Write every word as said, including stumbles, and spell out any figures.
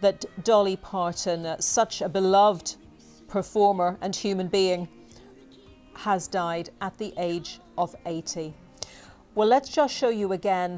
that Dolly Parton, uh, such a beloved performer and human being, has died at the age of eighty. Well, let's just show you again